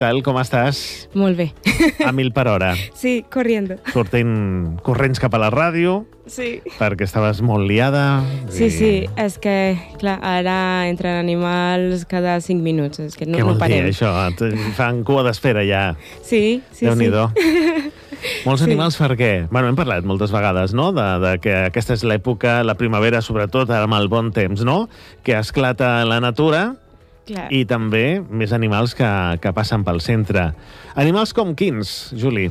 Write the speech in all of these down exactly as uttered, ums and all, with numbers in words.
Tal, com estàs? Molt bé. A mil per hora. Sí, corriendo. Sortint corrents cap a la ràdio. Sí. Perquè estaves molt liada. Sí, i... sí, és que, clar, ara entren animals cada cinc minuts, és que no, Què no vol parem. dir, això? Fan cua d'espera, ja. Sí, sí, Déu-n'hi-do. sí. Molts Sí. animals per què? Bueno, hem parlat moltes vegades, no?, de, de que aquesta és l'època, la primavera, sobretot, amb el bon temps, no?, que esclata la natura. Clar. I també més animals que, que passen pel centre. Animals com quins, Juli?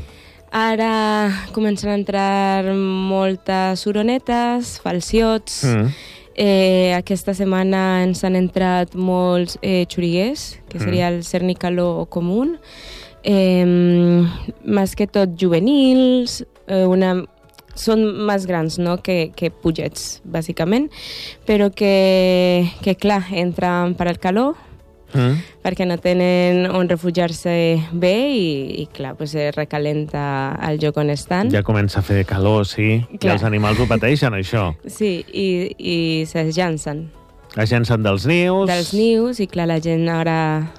Ara comencen a entrar moltes orenetes, falciots. Mm. Eh, aquesta setmana ens han entrat molts eh, xuriguers, que seria el cernicaló comú. Eh, més que tot juvenils, eh, una... són més grans, no?, que, que pollets, bàsicament, però que, que, clar, entren per al calor, mm. perquè no tenen on refugiar-se bé i, i clar, pues, es recalenta el lloc on estan. Ja comença a fer calor, sí, Clar. i els animals ho pateixen, això. Sí, i, i se llancen. Es llancen dels nius. Dels nius, i clar, la gent ara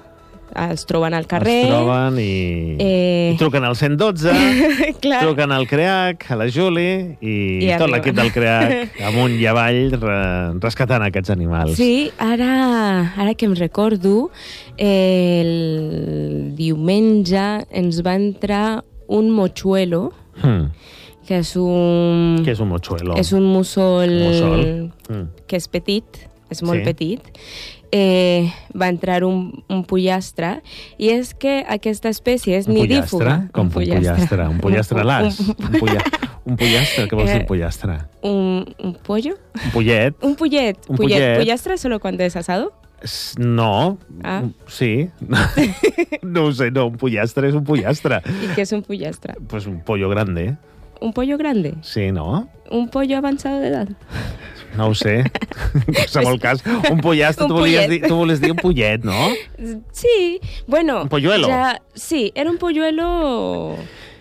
es troben al carrer. Es troben i, Eh... i truquen al cent dotze, Clar. truquen al CREAC, a la Juli, i, I tot arriba. l'equip del CREAC, amunt i avall, re, rescatant aquests animals. Sí, ara, ara que em recordo, eh, el diumenge ens va entrar un mochuelo, Hmm. que és un... Què és un mochuelo? És un mussol, Mussol. Mm. que és petit, és molt Sí. petit. Eh, va entrar un, un pollastre, i és que aquesta espècie és Un nidífuga. pollastre? Com un pollastre? Un pollastre las? Un, polla... un pollastre? Què vols dir Eh, pollastre? Un, un pollo? Un pollet? Un pollet. Un pollet. ¿Pollastre solo cuando es asado? S- No. Ah. Sí. No ho sé, no. Un pollastre és un pollastre. ¿Y qué es un pollastre? Pues un pollo grande. ¿Un pollo grande? Sí, no? ¿Un pollo avanzado de edad? No ho sé. En qualsevol cas, un pollastre, Un tu volies, pollet. dir, tu volies dir un pollet, no? Sí, bueno... ¿Un polluelo? Ya, sí, era un polluelo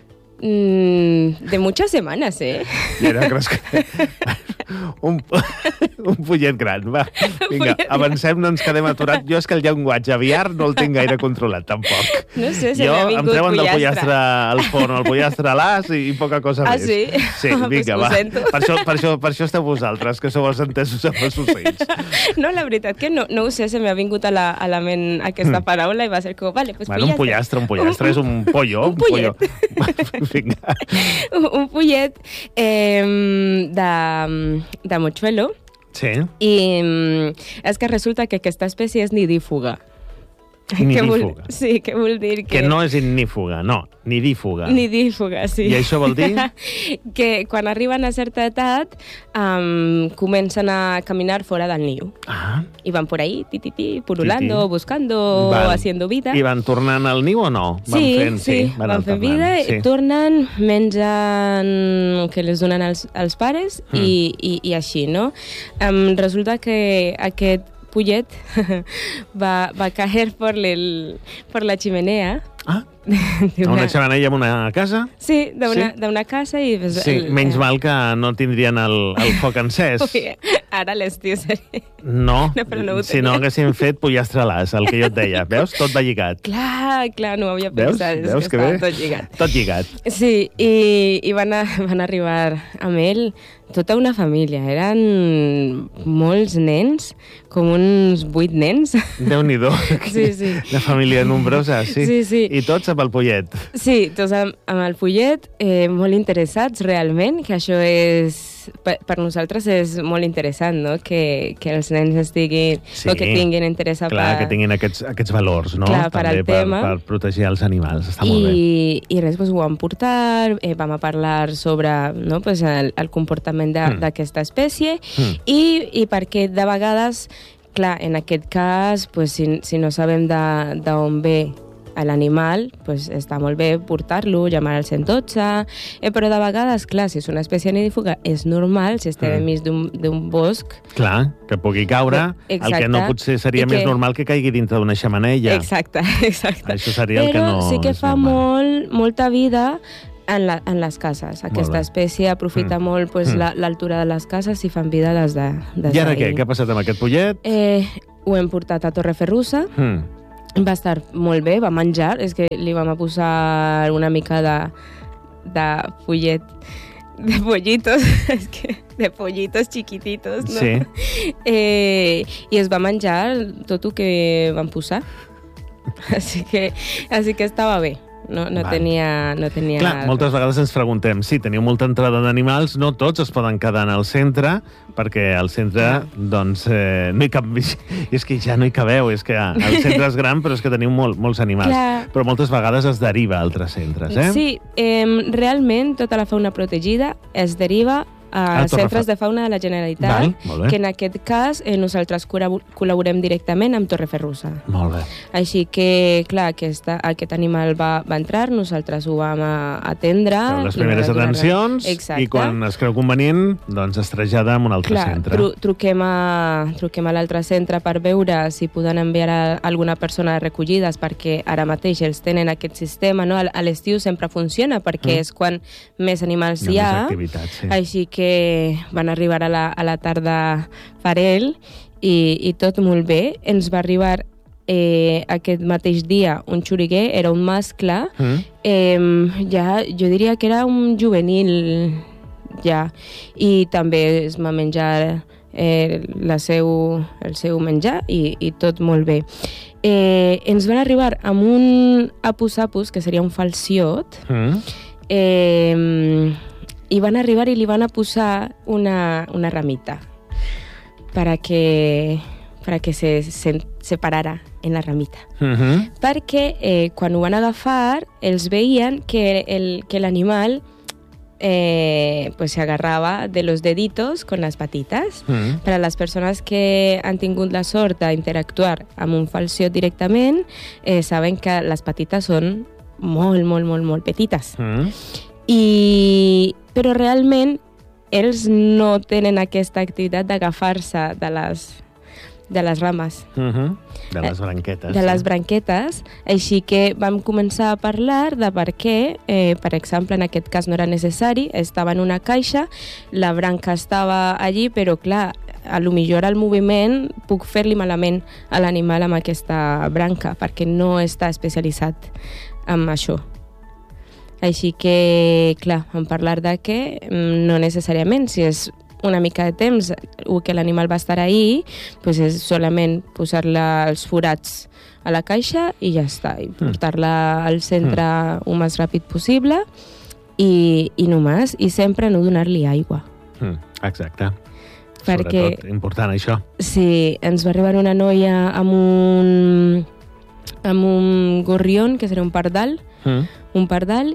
mmm, de muchas semanas, ¿eh? I era, creus que... Un, un pollet gran, va. Vinga, pollet avancem, no ens quedem aturats. Jo és que el llenguatge aviar no el tinc gaire controlat, tampoc. No sé, se jo, m'ha em vingut treuen del pollastre. pollastre al forn, el pollastre a l'as i, i poca cosa Ah, més. sí? Sí, Ah, vinga, pues ho va. sento. Per això, per, això, per això esteu vosaltres, que sou els entesos amb els ocells. No, la veritat que no, no ho sé, se m'ha vingut a la, a la ment aquesta Mm. paraula i va ser com, vale, pues Bueno, un pollastre, un pollastre és un pollo. Un pollet. pollo. Vinga. un, un pollet eh, de, de mochuelo. Sí. I mm, és que resulta que aquesta espècie és nidífuga. Nidífuga. Què vol, sí, que vol dir que... Que no és innífuga, no, nidífuga. Nidífuga, sí. I això vol dir? Que quan arriben a certa edat um, comencen a caminar fora del niu. Ah, Y van por ahí, ti, ti, ti, purulando, Ti, ti. buscando, Val. haciendo vida. i van tornant al niu o no? Van Sí, fent, sí, van, van fent vida, alternant, sí. Tornen, mengen que les donen als, als pares Mm. i, i, i així, no? Um, resulta que aquest pollet va, va caer por, el, por la chimenea. Ah, de a una xemeneia en una casa? Sí, d'una Sí? d'una casa i... Pues, Sí, menys mal que no tindrien el, el foc encès. Ui, ara l'estiu seria... No, No, però no ho si no tenia. haguéssim fet pollastre a l'as, el que jo et deia. Veus? Tot va lligat. Clar, clar, no ho havia Veus? pensat. és Veus que que bé? estava tot lligat. Tot lligat. Sí, i, i van, a, van arribar amb ell tota una família. Eren molts nens, com uns vuit nens. Déu-n'hi-do. Sí, sí. Una família nombrosa, sí. Sí, sí. I tots amb el pollet. Sí, tots amb, amb el pollet, eh, molt interessats realment, que això és... Per, per nosaltres és molt interessant, no?, que, que els nens estiguin... Sí. O que tinguin interès Clar, per... que tinguin aquests, aquests valors, no? Clar, per al També tema. Per, per protegir els animals. Està molt bé. I, i res, pues, ho vam portar, eh, vam a parlar sobre, no, pues, el, el comportament de- Mm. d'aquesta espècie Mm. i, i perquè de vegades, clar, en aquest cas, pues, si, si no sabem de- d'on ve l'animal, pues, està molt bé portar-lo, llamar al cent dotze, eh, però de vegades, clar, si és una espècie nidífuga, és normal, si estem Mm. enmig d'un d'un bosc. Clar, que pugui caure, Exacte. el que no potser seria I més que- normal que caigui dintre d'una xemeneia. Exacte, exacte. Això seria el Però que no sí que és fa normal. molt, molta vida en, la, en les cases. Aquesta bé. espècie aprofita Mm. molt pues, Mm. la- l'altura de les cases i fan vida des de des I ara què? d'ahir. Què ha passat amb aquest pollet? Eh, ho hem portat a Torreferrusa Mm. Va estar molt bé, va menjar, és que li vam posar una mica de, de follet, de pollitos, és que de pollitos chiquititos, no? Sí. Eh, I es va menjar tot el que vam posar. Així que, així que estava bé. No, no, tenia, no tenia... Clar, moltes vegades ens preguntem, sí, teniu molta entrada d'animals, no tots es poden quedar en el centre, perquè al centre, ah. doncs, eh, no hi cap... És que ja no hi cabeu, és que el centre és gran, però és que teniu molt, molts animals. Clar. Però moltes vegades es deriva a altres centres, eh? Sí, eh, realment tota la fauna protegida es deriva a centres de fauna de la Generalitat, Val, que en aquest cas eh, nosaltres col·laborem directament amb Torreferrusa. Molt bé. Així que, clar, aquesta, aquest animal va, va entrar, nosaltres ho vam atendre. Feu les primeres atencions i quan es creu convenient, doncs es trasllada a un altre clar, centre. Tru truquem a, truquem a l'altre centre per veure si poden enviar a alguna persona de recollides, perquè ara mateix ells tenen aquest sistema, no? A l'estiu sempre funciona, perquè mm. és quan més animals hi ha. Més activitat, sí. Així que que van arribar a la, a la tarda per ell i, i tot molt bé. Ens va arribar eh, aquest mateix dia un xuriguer, era un mascle, mm. eh, ja, jo diria que era un juvenil ja, i també es va menjar eh, la seu, el seu menjar i, i tot molt bé. Eh, ens van arribar amb un apus-apus, que seria un falciot, mm. eh, i van arribar i li van a posar una, una ramita para que, para que se, se separara en la ramita. Uh-huh. Perquè eh, quan ho van agafar, els veien que el, que l'animal eh, pues se agarraba de los deditos con las patitas. Uh-huh. Per a les persones que han tingut la sort d'interactuar amb un falciot directament, eh, saben que les patites són molt, molt, molt, molt petites. Uh-huh. I, però realment ells no tenen aquesta activitat d'agafar-se de les, de les rames. Uh-huh. De les branquetes. De sí. les branquetes. Així que vam començar a parlar de per què, eh, per exemple, en aquest cas no era necessari, estava en una caixa, la branca estava allí, però clar, a lo millor al moviment puc fer-li malament a l'animal amb aquesta branca, perquè no està especialitzat en això. Així que, clar, vam parlar de que no necessàriament, si és una mica de temps o que l'animal va estar ahí, pues és solament posar-la als forats a la caixa i ja està, i portar-la al centre mm. el més ràpid possible i, i només, i sempre no donar-li aigua. Mm, exacte. Perquè, sobretot, important això. Sí, ens va arribar una noia amb un, amb un gorrión, que serà un pardal, mm. un pardal.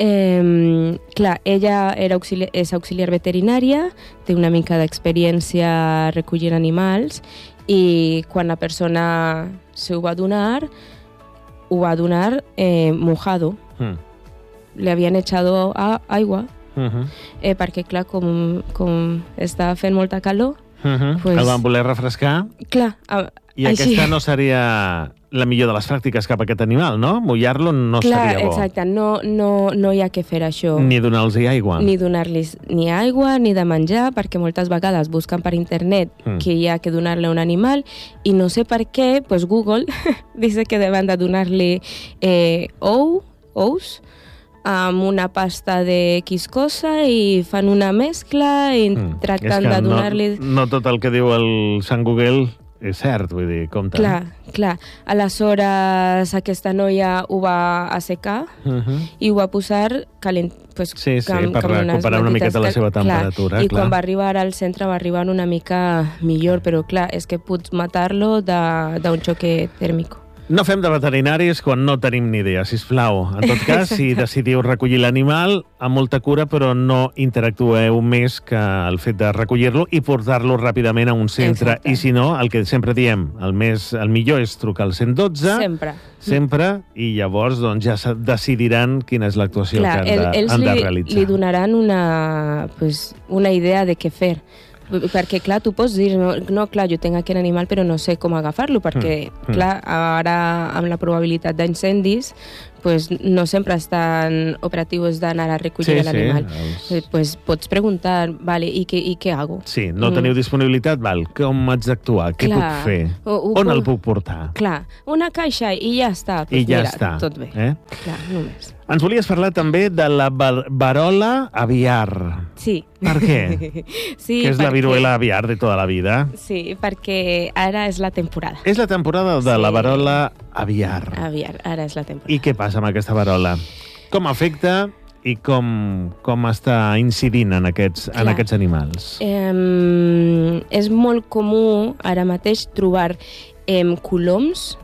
Eh, clar, ella era auxiliar, és auxiliar veterinària, té una mica d'experiència recollint animals i quan la persona se ho va donar, ho va donar eh, mojado. Mm. Le havien echado a aigua, uh-huh. eh, perquè clar, com, com estava fent molta calor... Uh-huh. Pues, el van voler refrescar. Clar, a, I així... aquesta no seria la millor de les pràctiques cap a aquest animal, no? Mullar-lo no clar, seria bo. Exacte, no, no, no hi ha que fer això. Ni donar-los aigua. Ni donar-los ni aigua, ni de menjar, perquè moltes vegades busquen per internet mm. que hi ha que donar-li a un animal i no sé per què, pues Google dice que deuen de donar-li eh, ou, ous, amb una pasta de X cosa i fan una mescla i mm. tracten de donar-li... No, no tot el que diu el Sant Google és cert, vull dir, compte. Clar, clar. Aleshores, aquesta noia ho va assecar uh-huh. i ho va posar calent... Pues, sí, sí, com, per com recuperar una miqueta la seva temperatura. Clar. I clar. quan va arribar al centre va arribar una mica millor, però clar, és que pots matar-lo d'un xoque tèrmic. No fem de veterinaris quan no tenim ni idea, sisplau. En tot cas, si decidiu recollir l'animal, amb molta cura, però no interactueu més que el fet de recollir-lo i portar-lo ràpidament a un centre. Exacte. I si no, el que sempre diem, el, més, el millor és trucar al cent dotze. Sempre. Sempre, i llavors doncs, ja decidiran quina és l'actuació que han de, ells han de li, realitzar. li donaran una, pues, una idea de què fer. Perquè, clar, tu pots dir, no, no, clar, jo tinc aquest animal però no sé com agafar-lo, perquè, mm, mm. clar, ara amb la probabilitat d'incendis, pues, no sempre estan operatius d'anar a recollir Sí, l'animal. sí, els- Eh, Pues, pots preguntar, vale, i què, i què hago? Sí, no Mm. teniu disponibilitat, val, com haig d'actuar? Què Clar. puc fer? O- ho On puc- el puc portar? Clar, una caixa i ja està. Pues I ja mira, està. Tot bé. Eh? Clar, només. Ens volies parlar també de la bar- varola aviar. Sí. Per què? Sí, que és la perquè- viruela aviar de tota la vida. Sí, perquè ara és la temporada. És la temporada de Sí. la varola aviar. Aviar, ara és la temporada. I què passa amb aquesta varola? Com afecta i com, com està incidint en aquests, en Clar. aquests animals? Eh, és molt comú ara mateix trobar eh, coloms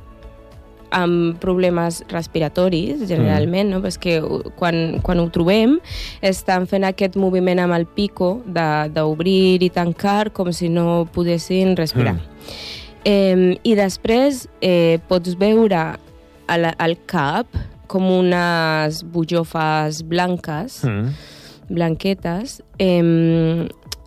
amb problemes respiratoris, generalment, no? Perquè quan, quan ho trobem estan fent aquest moviment amb el pico de- d'obrir i tancar com si no poguessin respirar. Mm. Eh, I després eh, pots veure al, al cap com unes bujofes blanques, Mm. blanquetes, eh,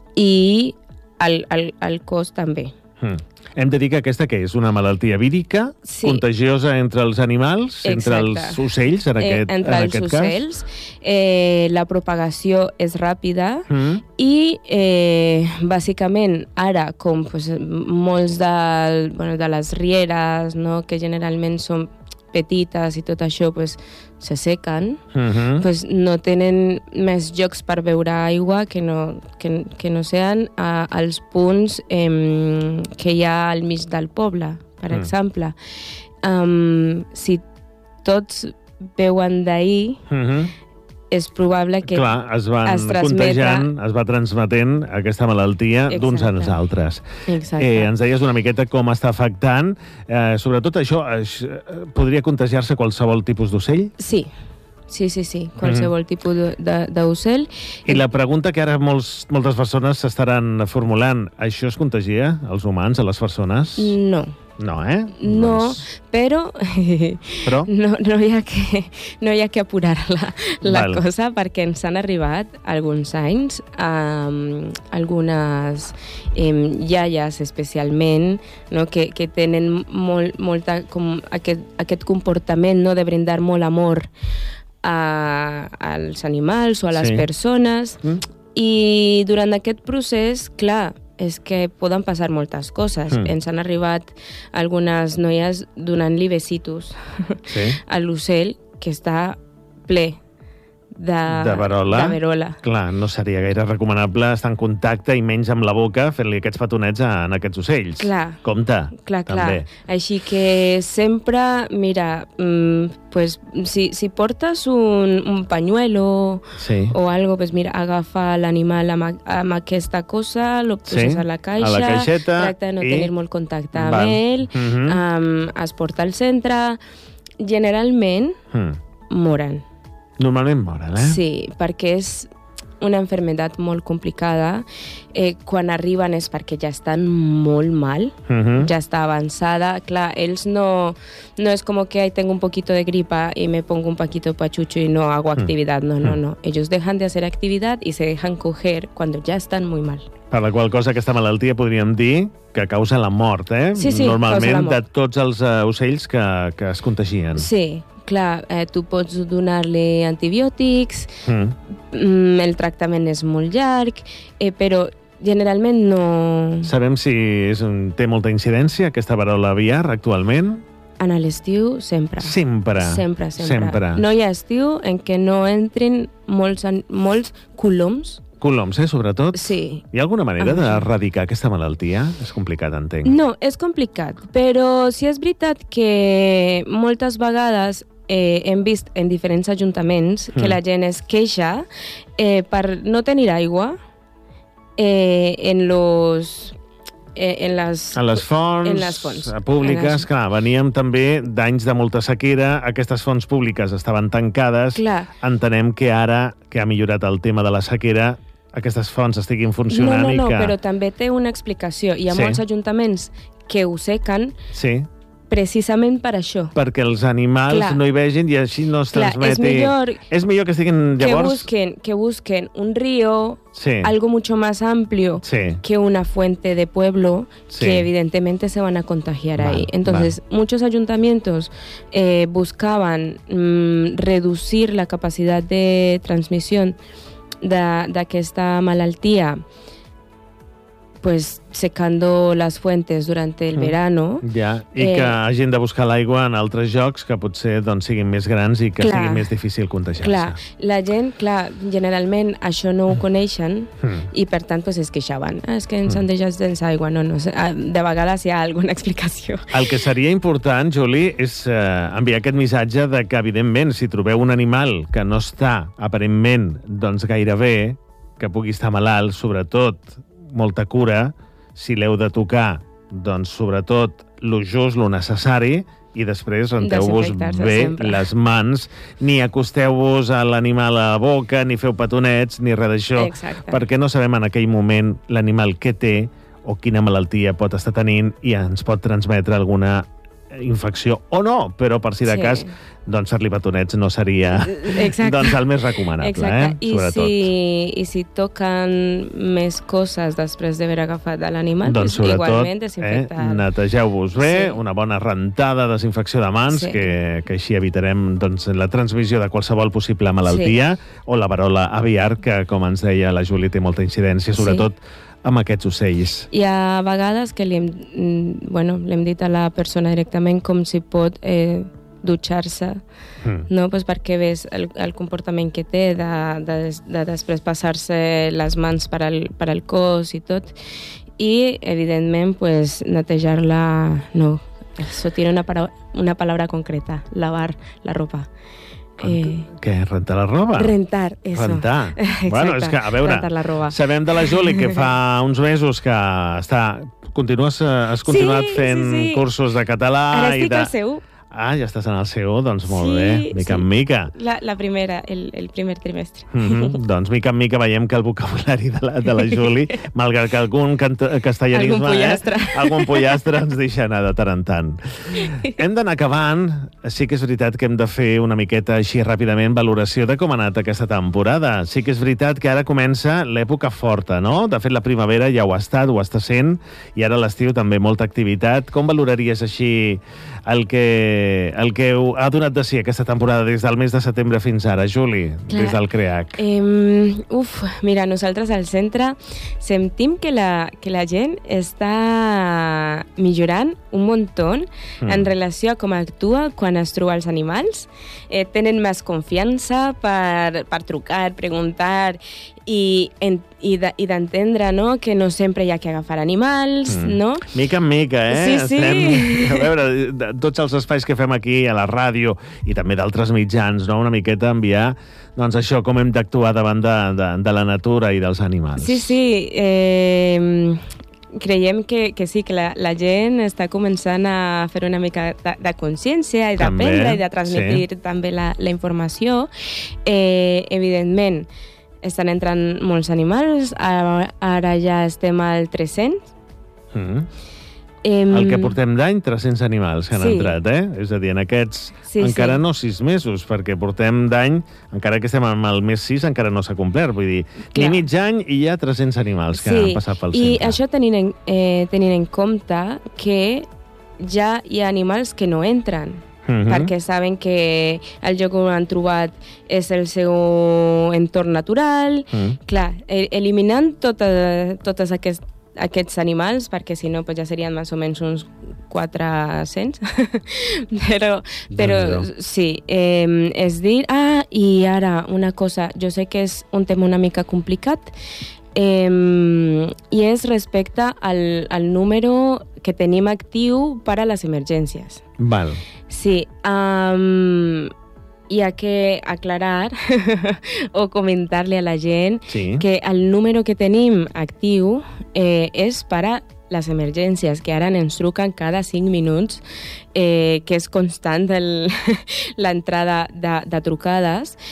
i el, el, el cos també. Mm. Hem de dir que aquesta que és una malaltia vírica, Sí. contagiosa entre els animals, entre Exacte. els ocells, en aquest, eh, entre en els aquest ocells, eh, la propagació és ràpida, cas. Mm. i eh, bàsicament ara, com pues, molts de, bueno, de les rieres, no, que generalment són petites i tot això, pues, se sequen, Mm-hmm. pues, no tenen més llocs per beure aigua que no, que, que no sean a, als punts eh, que hi ha al mig del poble, per Mm. exemple. Um, si tots beuen d'ahir, Mm-hmm. és probable que Clar, es van es transmeta- contagiant, es va transmetent aquesta malaltia d'uns Exacte. als altres. Exacte. Eh, ens deies una miqueta com està afectant. Eh, sobretot això, això eh, podria contagiar-se qualsevol tipus d'ocell? Sí, sí, sí, sí, qualsevol Mhm. tipus de- de- d'ocell. I la pregunta que ara molts, moltes persones s'estaran formulant, això es contagia als humans, a les persones? No, No, eh? no, Doncs, però però? no, no, hi ha que, no hi ha que apurar la, la Val. cosa, perquè ens han arribat alguns anys um, algunes um, iaies especialment, no, que, que tenen molt, molta, com aquest, aquest comportament, no, de brindar molt amor a, als animals o a les Sí. persones, Mm? i durant aquest procés, clar, és que poden passar moltes coses. Mm. Ens han arribat algunes noies donant-li besitos Sí. a l'ocell, que està ple de, De verola. de verola. Clar, no seria gaire recomanable estar en contacte i menys amb la boca fent-li aquests petonets a, en aquests ocells. Clar. Compte, Clar, clar. també. Així que sempre, mira, mm, pues, si, si portes un, un pañuelo Sí. o algo, pues mira, agafa l'animal amb, a- amb aquesta cosa, lo poses Sí, a la caixa, a la caixeta tracta de no i- tenir molt contacte amb Val. ell, Mhm. um, es porta al centre, generalment Mm. moren. Normalment moren, eh? Sí, perquè és una enfermedad molt complicada. Eh, quan arriben és perquè ja estan molt mal, Mhm. ja està avançada. Clar, ells no, no es como que ay, tengo un poquito de gripa y me pongo un poquito pachucho y no hago actividad. No, no, no. Ellos dejan de hacer actividad y se dejan coger cuando ya están muy mal. Per la qual cosa aquesta malaltia podríem dir que causa la mort, eh? Sí, sí, Normalment causa la mort. de tots els uh, ocells que, que es contagien. Sí, clar, eh, tu pots donar-li antibiòtics, Mm. mm, el tractament és molt llarg, eh, però generalment no... Sabem si és un, té molta incidència aquesta varola aviar actualment? En l'estiu, sempre. Sempre. Sempre, sempre. Sempre. No hi ha estiu en què no entrin molts, an- molts coloms. Coloms, eh, sobretot? Sí. Hi ha alguna manera Ah, sí. d'erradicar aquesta malaltia? És complicat, entenc. No, és complicat, però sí és veritat que moltes vegades eh, hem vist en diferents ajuntaments que Mm. la gent es queixa eh, per no tenir aigua eh, en los... Eh, en les... A les fonts, En les fonts. públiques, En les- clar, veníem també d'anys de molta sequera, aquestes fonts públiques estaven tancades, Clar. entenem que ara que ha millorat el tema de la sequera, aquestes fonts estiguin funcionant No, no, no, i que... però també té una explicació. Hi ha Sí. molts ajuntaments que ho sequen Sí, precisament per això. Perquè els animals Clar. no hi vegin i així no es Clar, transmeti... és millor, és millor que estiguin llavors... que busquen, que busquen un río, sí. algo mucho más amplio sí. que una fuente de pueblo, sí. que evidentemente se van a contagiar vale, ahí. Entonces, vale. muchos ayuntamientos eh, buscaban mmm, reducir la capacidad de transmisión d'aquesta malaltia, pues secando las fuentes durante el verano. Ja, i eh, que hagin de buscar l'aigua en altres llocs que potser doncs, siguin més grans i que clar, sigui més difícil contagiar-se. Clar, la gent, clar, generalment això no ho coneixen mm. i per tant pues, es queixaven. Ah, és que ens mm. han deixat sense aigua. No, no sé. De vegades hi ha alguna explicació. El que seria important, Juli, és eh, enviar aquest missatge de que, evidentment, si trobeu un animal que no està, aparentment, doncs gaire bé, que pugui estar malalt, sobretot molta cura, si l'heu de tocar, doncs sobretot lo just, lo necessari, i després renteu-vos bé sempre. Les mans, ni acosteu-vos a l'animal a la boca, ni feu petonets, ni res d'això, perquè no sabem en aquell moment l'animal què té o quina malaltia pot estar tenint i ens pot transmetre alguna infecció o no, però per si de sí. cas doncs fer-li petonets no seria doncs el més recomanable. Exacte. Eh? I, si, I si toquen més coses després d'haver agafat l'animal, doncs pues, igualment desinfectar. Eh? Netegeu-vos bé, sí. una bona rentada, desinfecció de mans, sí. que, que així evitarem doncs, la transmissió de qualsevol possible malaltia, sí. o la verola aviar, que, com ens deia la Júlia, té molta incidència, sobretot sí. amb aquests ocells. Hi ha vegades que li hem, bueno, li hem dit a la persona directament com si pot eh, dutxar-se, mm. no? Pues perquè ves el, el comportament que té de, de, de després passar-se les mans per al, per al cos i tot, i evidentment pues, netejar-la no, eso tiene una, para, una palabra concreta, lavar la ropa. Eh... Què? Rentar la roba? Rentar, eso. Rentar. Exacte, bueno, és que, a veure, rentar la roba. Sabem de la Juli que fa uns mesos que està, continues, has continuat sí, fent sí, sí. cursos de català. Ara estic i de... al C U. Ah, ja estàs en el C U, doncs molt sí, bé, mica sí. en mica. La, la primera, el, el primer trimestre. Mm-hmm. Doncs mica en mica veiem que el vocabulari de la, de la Juli, malgrat que algun castellanisme... Algun pollastre. Eh, algun pollastre ens deixa anar de tant en tant. Hem d'anar acabant. Sí que és veritat que hem de fer una miqueta així ràpidament valoració de com ha anat aquesta temporada. Sí que és veritat que ara comença l'època forta, no? De fet, la primavera ja ho ha estat, ho està sent, i ara l'estiu també molta activitat. Com valoraries així el que, el que ha donat de si aquesta temporada des del mes de setembre fins ara, Juli, Clar. des del CREAC? Eh, uf, mira, nosaltres al centre sentim que la, que la gent està millorant un muntó mm. en relació a com actua quan es troba els animals. Eh, tenen més confiança per, per trucar, preguntar i, en, i, de, i d'entendre, no?, que no sempre hi ha que agafar animals, mm. no? Mica en mica, eh? Sí, sí. Estem, a veure, de, tots els espais que fem aquí a la ràdio i també d'altres mitjans, no?, una miqueta enviar, doncs això, com hem d'actuar davant de, de, de la natura i dels animals. Sí, sí, eh... creiem que, que sí, que la, la gent està començant a fer una mica de, de consciència i d'aprendre i de transmetir sí. també la, la informació. Eh, evidentment, estan entrant molts animals, ara, ara ja estem al tres-cents. Mm. El que portem d'any, tres-cents animals que han sí. entrat, eh? És a dir, en aquests sí, encara sí. no sis mesos, perquè portem d'any, encara que estem amb el mes sis, encara no s'ha complert. Vull dir, Clar. ni mig any i hi ha tres-cents animals que sí. han passat pel centre. I això tenint en, eh, tenint en compte que ja hi ha animals que no entren. Uh-huh. Perquè saben que el lloc on han trobat és el seu entorn natural. Uh-huh. Clar, eliminant tota, totes aquestes aquests animals, perquè si no pues ja serien més o menys uns quatre-cents. però però sí, eh, és dir... Ah, i ara una cosa, jo sé que és un tema una mica complicat, eh, i és respecte al, al número que tenim actiu per a les emergències. Val. Sí, um, hi ha que aclarar o comentar-li a la gent sí. que el número que tenim actiu eh, és per a les emergències, que ara ens truquen cada cinc minuts, eh, que és constant l'entrada de, de trucades.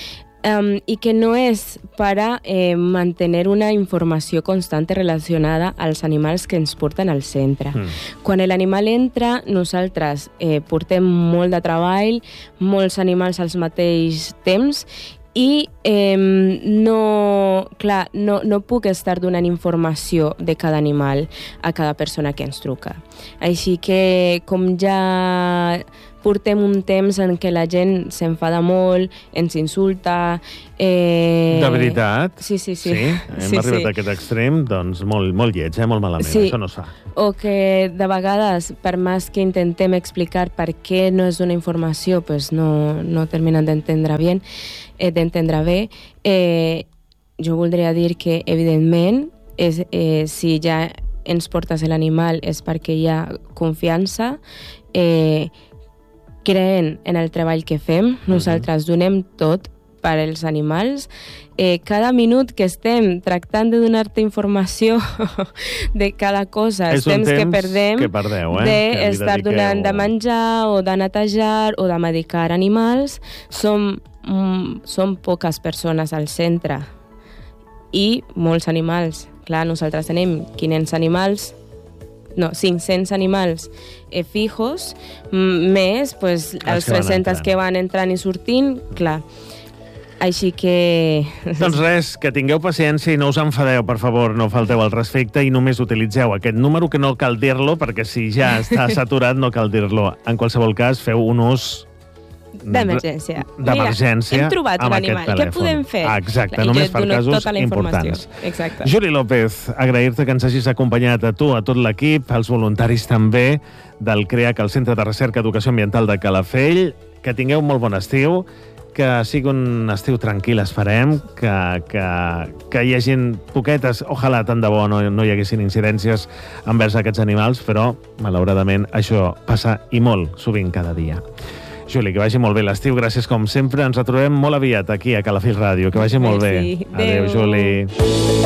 Um, i que no és per a eh, mantenir una informació constant relacionada als animals que ens porten al centre. Mm. Quan l'animal entra, nosaltres eh, portem molt de treball, molts animals al mateix temps, i eh, no, clar, no, no puc estar donant informació de cada animal a cada persona que ens truca. Així que, com ja portem un temps en què la gent s'enfada molt, ens insulta... Eh... De veritat? Sí, sí, sí. Sí? Hem sí, arribat sí. a aquest extrem, doncs molt, molt lleig, eh? Molt malament, sí. Això no es fa. O que de vegades, per més que intentem explicar per què no és una informació, pues no, no terminen d'entendre bé, eh, d'entendre bé, eh, jo voldria dir que, evidentment, és, eh, si ja ens portes l'animal és perquè hi ha confiança, eh, creent en el treball que fem, nosaltres donem tot per als animals. Eh, cada minut que estem tractant de donar-te informació de cada cosa, és temps, temps que perdem que perdeu, eh? d'estar de donant de menjar o de netejar o de medicar animals, som, mm, som poques persones al centre i molts animals. Clar, nosaltres tenim quinze-cents animals, no, cinc-cents animals eh, fijos, més pues, els tres-cents que van entrant i sortint, clar. Així que... Doncs res, que tingueu paciència i no us enfadeu, per favor, no falteu al respecte i només utilitzeu aquest número, que no cal dir-lo, perquè si ja està saturat no cal dir-lo. En qualsevol cas, feu un ús... D'emergència. D'emergència. Hem trobat un animal. Què podem fer? Ah, exacte, Clar, només per casos tota importants. Exacte. Juli López, agrair-te que ens hagis acompanyat a tu, a tot l'equip, als voluntaris també del CREAC, el Centre de Recerca Educació Ambiental de Calafell. Que tingueu molt bon estiu, que sigui un estiu tranquil, esperem, que, que, que hi hagi poquetes, ojalà tant de bo no, no hi haguessin incidències envers aquests animals, però malauradament això passa i molt sovint cada dia. Juli, que vagi molt bé l'estiu, gràcies com sempre. Ens retrobem molt aviat aquí a Calafell Ràdio. Que vagi molt bé. Adéu, Adéu, Juli.